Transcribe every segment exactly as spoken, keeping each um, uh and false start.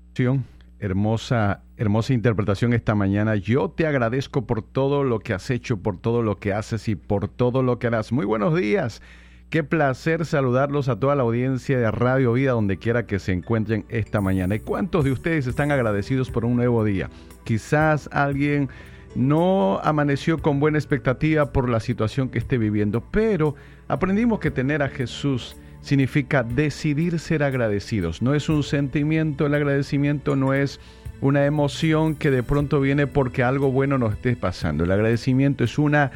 Hermosa, hermosa interpretación esta mañana. Yo te agradezco por todo lo que has hecho, por todo lo que haces y por todo lo que harás. Muy buenos días. Qué placer saludarlos a toda la audiencia de Radio Vida, donde quiera que se encuentren esta mañana. ¿Y cuántos de ustedes están agradecidos por un nuevo día? Quizás alguien no amaneció con buena expectativa por la situación que esté viviendo, pero aprendimos que tener a Jesús significa decidir ser agradecidos. No es un sentimiento, el agradecimiento no es una emoción que de pronto viene porque algo bueno nos esté pasando. El agradecimiento es una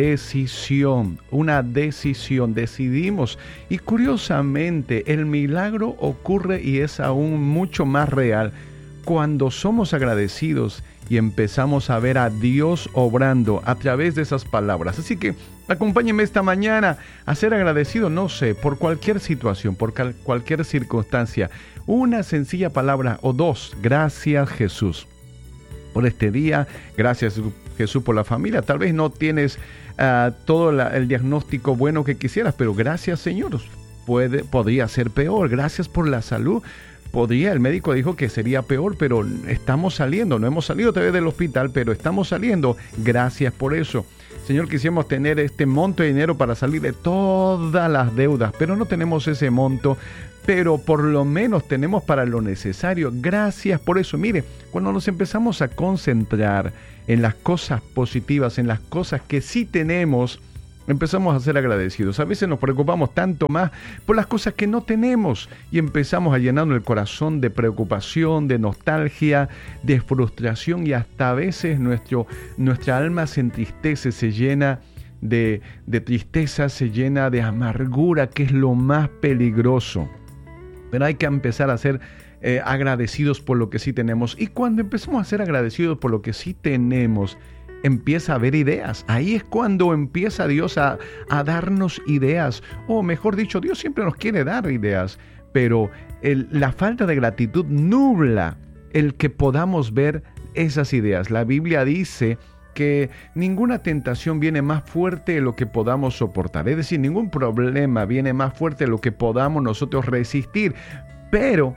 decisión, una decisión. Decidimos y curiosamente el milagro ocurre y es aún mucho más real cuando somos agradecidos y empezamos a ver a Dios obrando a través de esas palabras. Así que acompáñenme esta mañana a ser agradecido, no sé, por cualquier situación, por cal- cualquier circunstancia. Una sencilla palabra o dos. Gracias, Jesús, por este día. Gracias, Jesús, por la familia. Tal vez no tienes uh, todo la, el diagnóstico bueno que quisieras, pero gracias, Señor. Puede, podría ser peor. Gracias por la salud. Podría, el médico dijo que sería peor, pero estamos saliendo. No hemos salido todavía del hospital, pero estamos saliendo. Gracias por eso. Señor, quisiéramos tener este monto de dinero para salir de todas las deudas, pero no tenemos ese monto, pero por lo menos tenemos para lo necesario. Gracias por eso. Mire, cuando nos empezamos a concentrar en las cosas positivas, en las cosas que sí tenemos, empezamos a ser agradecidos. A veces nos preocupamos tanto más por las cosas que no tenemos y empezamos a llenarnos el corazón de preocupación, de nostalgia, de frustración y hasta a veces nuestro, nuestra alma se entristece, se llena de, de tristeza, se llena de amargura, que es lo más peligroso. Pero hay que empezar a ser eh, agradecidos por lo que sí tenemos. Y cuando empezamos a ser agradecidos por lo que sí tenemos, empieza a haber ideas. Ahí es cuando empieza Dios a, a darnos ideas. O mejor dicho, Dios siempre nos quiere dar ideas. Pero el, la falta de gratitud nubla el que podamos ver esas ideas. La Biblia dice que ninguna tentación viene más fuerte de lo que podamos soportar. Es decir, ningún problema viene más fuerte de lo que podamos nosotros resistir. Pero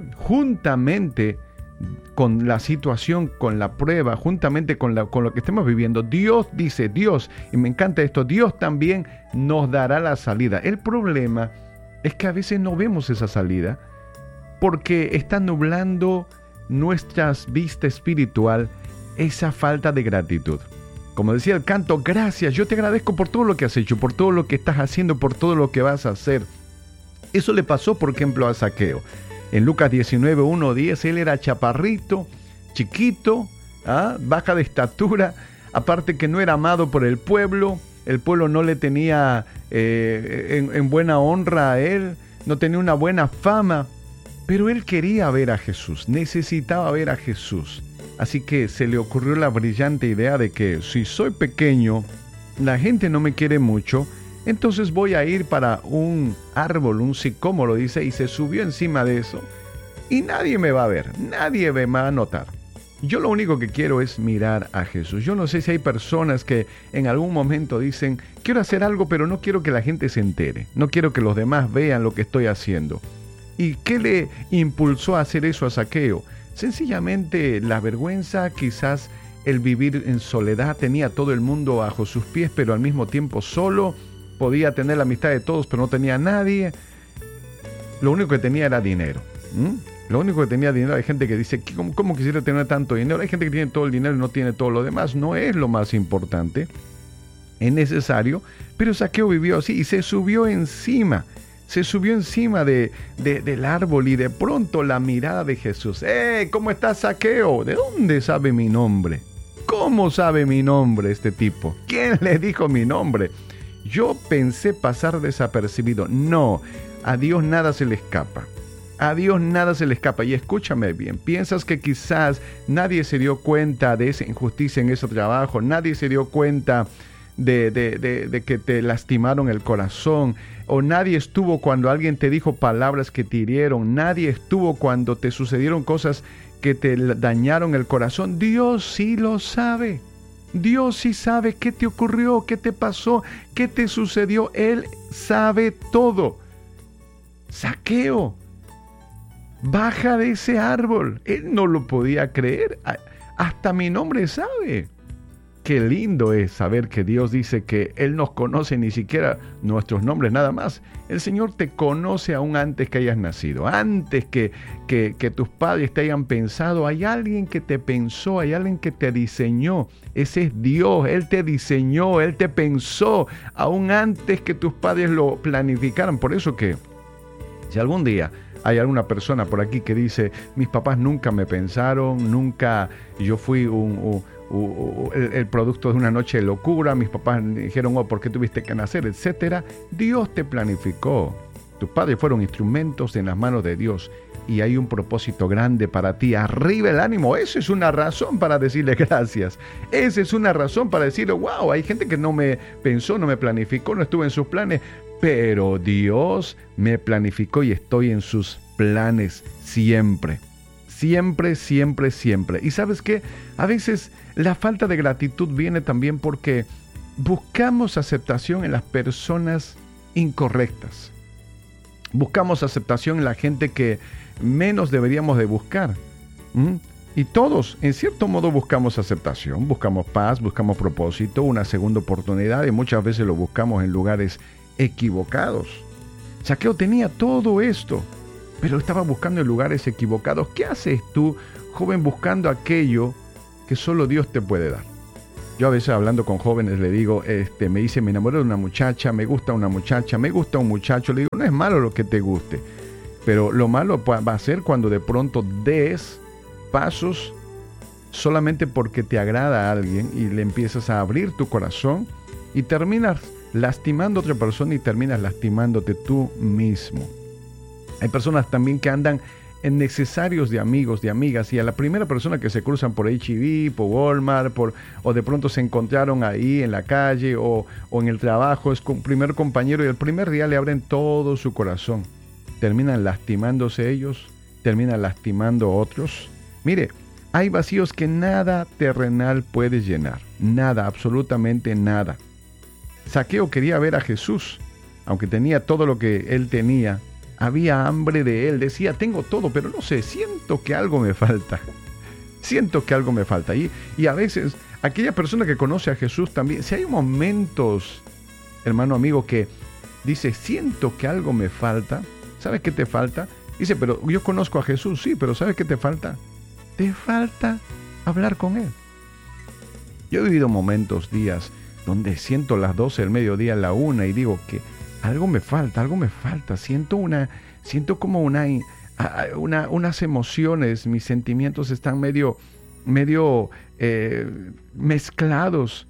juntamente con la situación, con la prueba, juntamente con, la, con lo que estemos viviendo, Dios dice, Dios, y me encanta esto, Dios también nos dará la salida. El problema es que a veces no vemos esa salida porque está nublando nuestras vista espiritual esa falta de gratitud. Como decía el canto, gracias, yo te agradezco por todo lo que has hecho, por todo lo que estás haciendo, por todo lo que vas a hacer. Eso le pasó, por ejemplo, a Zaqueo. En Lucas diecinueve, uno, diez, él era chaparrito, chiquito, ¿ah? baja de estatura, aparte que no era amado por el pueblo, el pueblo no le tenía eh, en, en buena honra a él, no tenía una buena fama, pero él quería ver a Jesús, necesitaba ver a Jesús. Así que se le ocurrió la brillante idea de que si soy pequeño, la gente no me quiere mucho, entonces voy a ir para un árbol, un sicómoro, dice, y se subió encima de eso. Y nadie me va a ver, nadie me va a notar. Yo lo único que quiero es mirar a Jesús. Yo no sé si hay personas que en algún momento dicen, quiero hacer algo, pero no quiero que la gente se entere. No quiero que los demás vean lo que estoy haciendo. ¿Y qué le impulsó a hacer eso a Zaqueo? Sencillamente la vergüenza, quizás el vivir en soledad. Tenía todo el mundo bajo sus pies, pero al mismo tiempo solo. Podía tener la amistad de todos, pero no tenía a nadie. Lo único que tenía era dinero. ¿Mm? Lo único que tenía dinero. Hay gente que dice, ¿cómo, ¿cómo quisiera tener tanto dinero? Hay gente que tiene todo el dinero y no tiene todo lo demás. No es lo más importante. Es necesario. Pero Zaqueo vivió así y se subió encima. Se subió encima de, de, del árbol y de pronto la mirada de Jesús. ¡Eh! ¿Cómo estás, Zaqueo? ¿De dónde sabe mi nombre? ¿Cómo sabe mi nombre este tipo? ¿Quién le dijo mi nombre? Yo pensé pasar desapercibido. No, a Dios nada se le escapa. A Dios nada se le escapa. Y escúchame bien, piensas que quizás nadie se dio cuenta de esa injusticia en ese trabajo, nadie se dio cuenta de, de, de, de que te lastimaron el corazón, o nadie estuvo cuando alguien te dijo palabras que te hirieron, nadie estuvo cuando te sucedieron cosas que te dañaron el corazón. Dios sí lo sabe. Dios sí sabe qué te ocurrió, qué te pasó, qué te sucedió. Él sabe todo. Zaqueo baja de ese árbol. Él no lo podía creer. Hasta mi nombre sabe. Qué lindo es saber que Dios dice que Él nos conoce, ni siquiera nuestros nombres, nada más. El Señor te conoce aún antes que hayas nacido, antes que, que, que tus padres te hayan pensado. Hay alguien que te pensó, hay alguien que te diseñó. Ese es Dios, Él te diseñó, Él te pensó, aún antes que tus padres lo planificaran. Por eso que, si algún día hay alguna persona por aquí que dice, mis papás nunca me pensaron, nunca yo fui un... un El, el producto de una noche de locura, mis papás dijeron, oh, ¿por qué tuviste que nacer?, etcétera. Dios te planificó. Tus padres fueron instrumentos en las manos de Dios y hay un propósito grande para ti. Arriba el ánimo. Esa es una razón para decirle gracias. Esa es una razón para decirle, wow, hay gente que no me pensó, no me planificó, no estuve en sus planes, pero Dios me planificó y estoy en sus planes siempre. Siempre, siempre, siempre. ¿Y sabes qué? A veces la falta de gratitud viene también porque buscamos aceptación en las personas incorrectas. Buscamos aceptación en la gente que menos deberíamos de buscar. ¿Mm? Y todos, en cierto modo, buscamos aceptación, buscamos paz, buscamos propósito, una segunda oportunidad, y muchas veces lo buscamos en lugares equivocados. Zaqueo tenía todo esto, pero estaba buscando en lugares equivocados. ¿Qué haces tú, joven, buscando aquello que solo Dios te puede dar? Yo a veces hablando con jóvenes le digo, este, me dice, me enamoré de una muchacha, me gusta una muchacha, me gusta un muchacho. Le digo, no es malo lo que te guste, pero lo malo va a ser cuando de pronto des pasos solamente porque te agrada a alguien y le empiezas a abrir tu corazón y terminas lastimando a otra persona y terminas lastimándote tú mismo. Hay personas también que andan en necesarios de amigos, de amigas, y a la primera persona que se cruzan por H E B, por Walmart, por, o de pronto se encontraron ahí en la calle o, o en el trabajo, es un primer compañero y el primer día le abren todo su corazón. Terminan lastimándose ellos, terminan lastimando a otros. Mire, hay vacíos que nada terrenal puede llenar, nada, absolutamente nada. Zaqueo quería ver a Jesús, aunque tenía todo lo que él tenía. Había hambre de él, decía, tengo todo, pero no sé, siento que algo me falta. Siento que algo me falta. Y, y a veces, aquella persona que conoce a Jesús también, si hay momentos, hermano amigo, que dice, siento que algo me falta, ¿sabes qué te falta? Dice, pero yo conozco a Jesús, sí, pero ¿sabes qué te falta? Te falta hablar con Él. Yo he vivido momentos, días, donde siento las doce del mediodía, la una, y digo que algo me falta, algo me falta. Siento una, siento como una, una unas emociones, mis sentimientos están medio, medio eh, mezclados.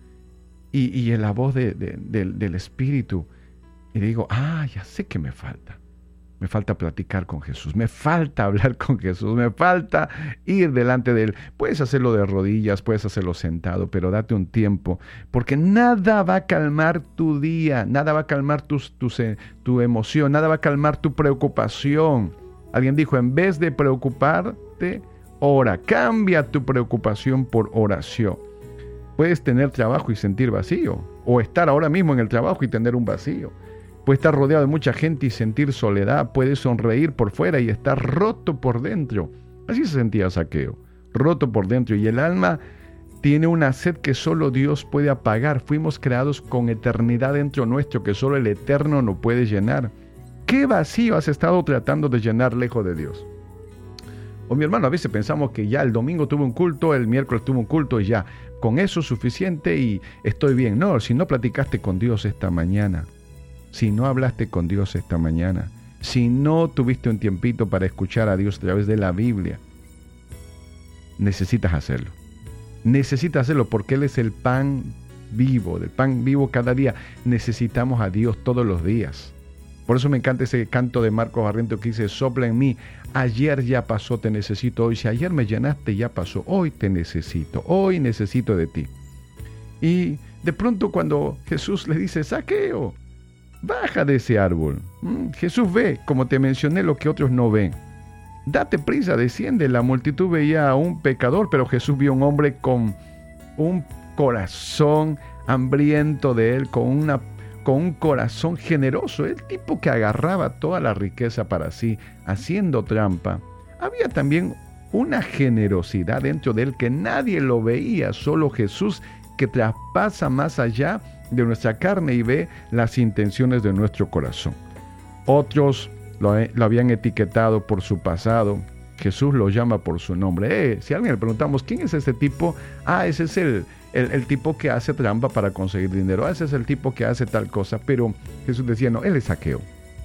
Y, y en la voz de, de, de, del Espíritu, y digo, ah, ya sé que me falta. Me falta platicar con Jesús, me falta hablar con Jesús, me falta ir delante de Él. Puedes hacerlo de rodillas, puedes hacerlo sentado, pero date un tiempo, porque nada va a calmar tu día, nada va a calmar tus, tus, tu emoción, nada va a calmar tu preocupación. Alguien dijo, en vez de preocuparte, ora, cambia tu preocupación por oración. Puedes tener trabajo y sentir vacío, o estar ahora mismo en el trabajo y tener un vacío. Puede estar rodeado de mucha gente y sentir soledad. Puede sonreír por fuera y estar roto por dentro. Así se sentía Zaqueo, roto por dentro. Y el alma tiene una sed que solo Dios puede apagar. Fuimos creados con eternidad dentro nuestro que solo el Eterno no puede llenar. ¿Qué vacío has estado tratando de llenar lejos de Dios? O mi hermano, a veces pensamos que ya el domingo tuve un culto, el miércoles tuve un culto y ya, con eso es suficiente y estoy bien. No, si no platicaste con Dios esta mañana, si no hablaste con Dios esta mañana, si no tuviste un tiempito para escuchar a Dios a través de la Biblia, necesitas hacerlo. Necesitas hacerlo porque Él es el pan vivo, del pan vivo cada día. Necesitamos a Dios todos los días. Por eso me encanta ese canto de Marcos Barrientos que dice, sopla en mí, ayer ya pasó, te necesito hoy. Si ayer me llenaste, ya pasó, hoy te necesito, hoy necesito de ti. Y de pronto cuando Jesús le dice, Zaqueo, baja de ese árbol. ¿Mm? Jesús ve, como te mencioné, lo que otros no ven. Date prisa, desciende. La multitud veía a un pecador, pero Jesús vio a un hombre con un corazón hambriento de Él, con, una, con un corazón generoso. El tipo que agarraba toda la riqueza para sí, haciendo trampa, había también una generosidad dentro de él que nadie lo veía, solo Jesús, que traspasa más allá de nuestra carne y ve las intenciones de nuestro corazón. Otros lo, lo habían etiquetado por su pasado. Jesús lo llama por su nombre. Eh, si a alguien le preguntamos, ¿quién es ese tipo? Ah, ese es el, el, el tipo que hace trampa para conseguir dinero. Ah, ese es el tipo que hace tal cosa. Pero Jesús decía, no, él es Zaqueo.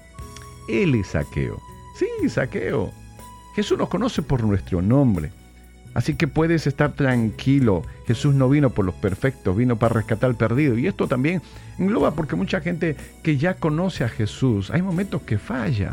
Él es Zaqueo. Sí, Zaqueo. Jesús nos conoce por nuestro nombre. Así que puedes estar tranquilo. Jesús no vino por los perfectos, vino para rescatar al perdido. Y esto también engloba porque mucha gente que ya conoce a Jesús, hay momentos que falla.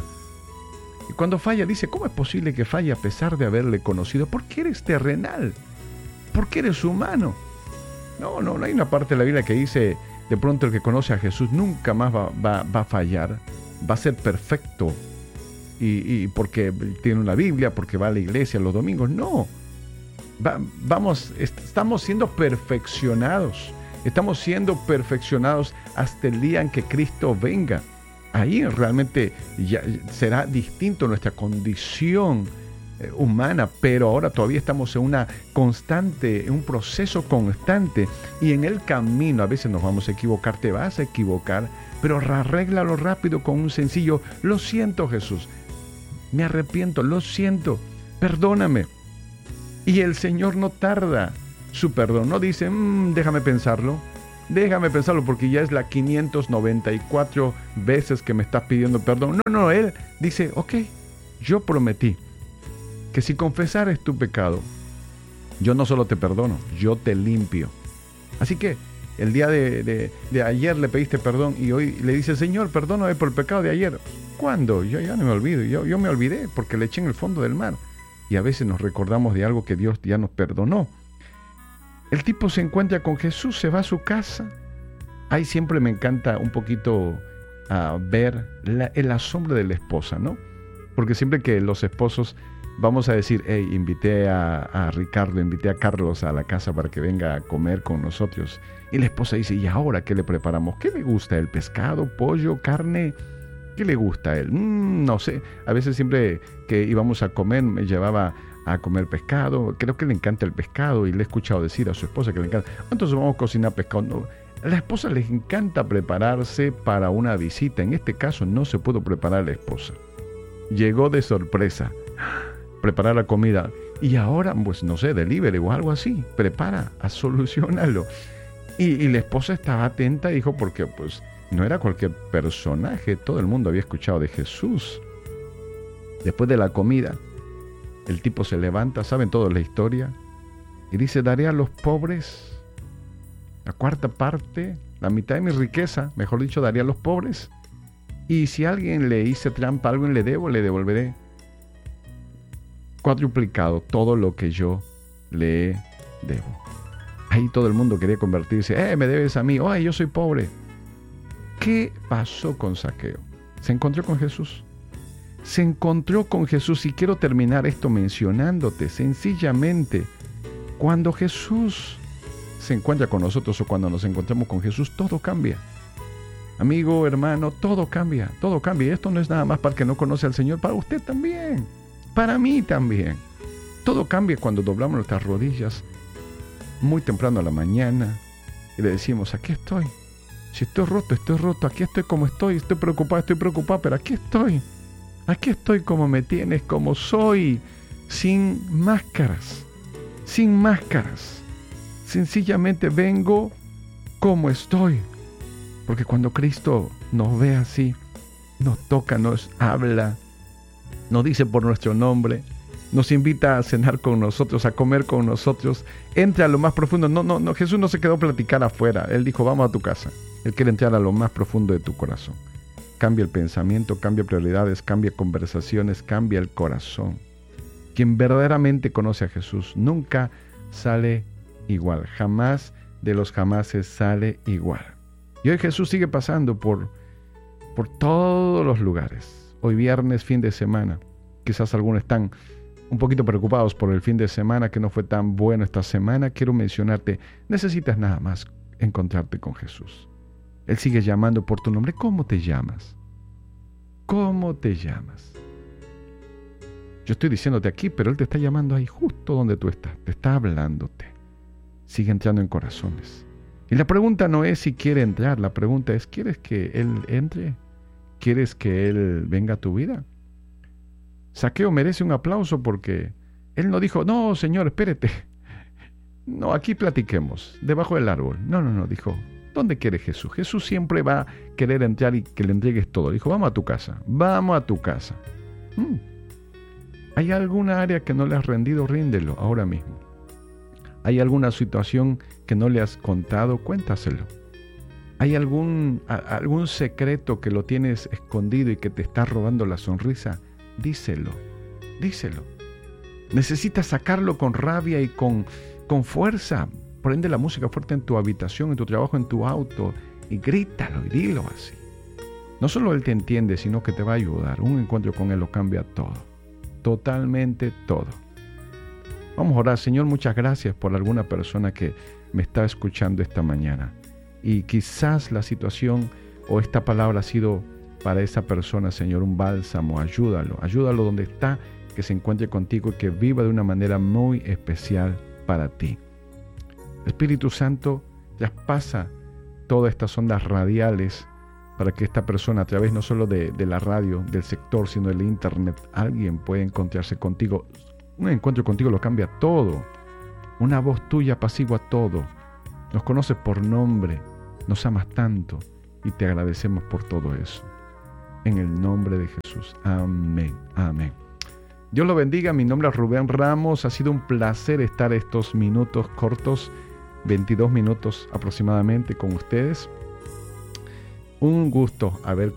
Y cuando falla dice, ¿cómo es posible que falle a pesar de haberle conocido? Porque eres terrenal, porque eres humano. No, no, no hay una parte de la Biblia que dice, de pronto el que conoce a Jesús nunca más va, va, va a fallar, va a ser perfecto. Y, y porque tiene una Biblia, porque va a la iglesia los domingos. No. Va, vamos, est- estamos siendo perfeccionados. Estamos siendo perfeccionados hasta el día en que Cristo venga. Ahí realmente ya será distinto nuestra condición eh, humana, pero ahora todavía estamos en una constante, en un proceso constante. Y en el camino a veces nos vamos a equivocar, te vas a equivocar, pero arréglalo rápido con un sencillo, lo siento Jesús. Me arrepiento, lo siento, perdóname. Y el Señor no tarda su perdón, no dice, mmm, déjame pensarlo, déjame pensarlo porque ya es la quinientas noventa y cuatro veces que me estás pidiendo perdón. No, no, Él dice, ok, yo prometí que si confesares tu pecado, yo no solo te perdono, yo te limpio. Así que el día de, de, de ayer le pediste perdón y hoy le dices, Señor, perdóname por el pecado de ayer. ¿Cuándo? Yo ya no me olvido, yo, yo me olvidé porque le eché en el fondo del mar. Y a veces nos recordamos de algo que Dios ya nos perdonó. El tipo se encuentra con Jesús, se va a su casa. Ahí siempre me encanta un poquito uh, ver la, el asombro de la esposa, ¿no? Porque siempre que los esposos vamos a decir, hey, invité a, a Ricardo, invité a Carlos a la casa para que venga a comer con nosotros. Y la esposa dice, ¿y ahora qué le preparamos? ¿Qué le gusta? ¿El pescado, pollo, carne? ¿Qué le gusta a él? Mm, no sé. A veces siempre que íbamos a comer me llevaba a comer pescado. Creo que le encanta el pescado y le he escuchado decir a su esposa que le encanta. Entonces vamos a cocinar pescado. No. A la esposa les encanta prepararse para una visita. En este caso no se pudo preparar la esposa. Llegó de sorpresa. Preparar la comida. Y ahora, pues no sé, delivery o algo así. Prepara, solucionalo. Y, y la esposa estaba atenta, dijo, porque pues no era cualquier personaje. Todo el mundo había escuchado de Jesús. Después de la comida, el tipo se levanta, saben toda la historia, y dice, daré a los pobres la cuarta parte, la mitad de mi riqueza, mejor dicho, daré a los pobres. Y si alguien le hice trampa, a alguien le debo, le devolveré cuadruplicado todo lo que yo le debo. Ahí todo el mundo quería convertirse, eh, me debes a mí, ay, yo soy pobre. ¿Qué pasó con Zaqueo? Se encontró con Jesús. Se encontró con Jesús y quiero terminar esto mencionándote sencillamente, cuando Jesús se encuentra con nosotros o cuando nos encontramos con Jesús, todo cambia. Amigo, hermano, todo cambia, todo cambia. Y esto no es nada más para el que no conoce al Señor, para usted también, para mí también. Todo cambia cuando doblamos nuestras rodillas muy temprano a la mañana y le decimos, aquí estoy. Si estoy roto, estoy roto, aquí estoy como estoy, estoy preocupado, estoy preocupado, pero aquí estoy. Aquí estoy como me tienes, como soy, sin máscaras, sin máscaras. Sencillamente vengo como estoy. Porque cuando Cristo nos ve así, nos toca, nos habla, nos dice por nuestro nombre, nos invita a cenar con nosotros, a comer con nosotros, entra a lo más profundo. No, no, no, Jesús no se quedó a platicar afuera. Él dijo, vamos a tu casa. Él quiere entrar a lo más profundo de tu corazón. Cambia el pensamiento, cambia prioridades, cambia conversaciones, cambia el corazón. Quien verdaderamente conoce a Jesús nunca sale igual. Jamás de los jamases sale igual. Y hoy Jesús sigue pasando por, por todos los lugares. Hoy viernes, fin de semana. Quizás algunos están un poquito preocupados por el fin de semana, que no fue tan bueno esta semana. Quiero mencionarte, necesitas nada más encontrarte con Jesús. Él sigue llamando por tu nombre. ¿Cómo te llamas? ¿Cómo te llamas? Yo estoy diciéndote aquí, pero Él te está llamando ahí justo donde tú estás. Te está hablándote. Sigue entrando en corazones. Y la pregunta no es si quiere entrar. La pregunta es, ¿quieres que Él entre? ¿Quieres que Él venga a tu vida? Zaqueo merece un aplauso porque él no dijo, no, Señor, espérate. No, aquí platiquemos, debajo del árbol. No, no, no, dijo, ¿dónde quiere Jesús? Jesús siempre va a querer entrar y que le entregues todo. Dijo, vamos a tu casa, vamos a tu casa. Hmm. ¿Hay alguna área que no le has rendido? Ríndelo ahora mismo. ¿Hay alguna situación que no le has contado? Cuéntaselo. ¿Hay algún, a, algún secreto que lo tienes escondido y que te está robando la sonrisa? Díselo, díselo. Necesitas sacarlo con rabia y con, con fuerza. Prende la música fuerte en tu habitación, en tu trabajo, en tu auto y grítalo y dilo así. No solo Él te entiende, sino que te va a ayudar. Un encuentro con Él lo cambia todo, totalmente todo. Vamos a orar. Señor, muchas gracias por alguna persona que me está escuchando esta mañana. Y quizás la situación o esta palabra ha sido para esa persona, Señor, un bálsamo. Ayúdalo, ayúdalo donde está, que se encuentre contigo y que viva de una manera muy especial para ti. Espíritu Santo, traspasa todas estas ondas radiales para que esta persona, a través no solo de, de la radio, del sector, sino del internet, alguien pueda encontrarse contigo. Un encuentro contigo lo cambia todo. Una voz tuya apacigua todo. Nos conoces por nombre, nos amas tanto y te agradecemos por todo eso. En el nombre de Jesús. Amén. Amén. Dios lo bendiga. Mi nombre es Rubén Ramos. Ha sido un placer estar estos minutos cortos, veintidós minutos aproximadamente con ustedes. Un gusto haber